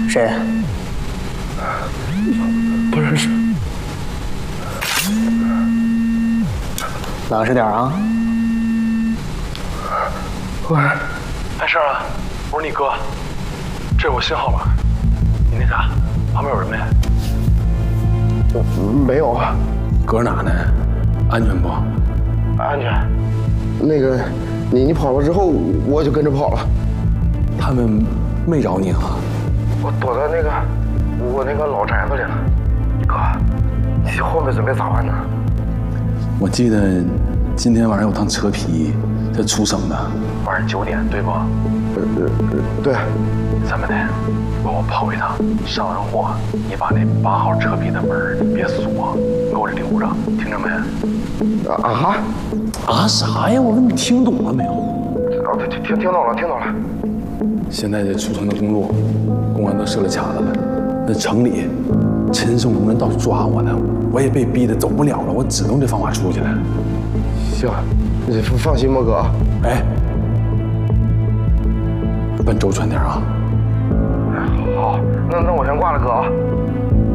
谁？ 不认识。 老实点啊！ 喂，没事啊，我是你哥，这是我新号码。你那啥，旁边有人没？没有啊。 搁哪呢？安全不？ 安全。那个，你跑了之后，我就跟着跑了。 他们没找你啊？ 我躲在我那个老宅子里了。哥，你后面准备咋办呢？ 我记得今天晚上有趟车皮在出省的， 晚上9点，对不？对。这么的，帮我跑一趟，上完货，你把那8号车皮的门别锁，给我留着，听着没？ 啥呀？我问你听懂了没有？ 听懂了。 现在这出城的公路，公安都设了卡子了。那城里，陈胜龙人到处抓我呢，我也被逼得走不了了，我只能用这方法出去了。 行，你放心吧，哥。 哎，办周全点啊。 好，那我先挂了，哥啊。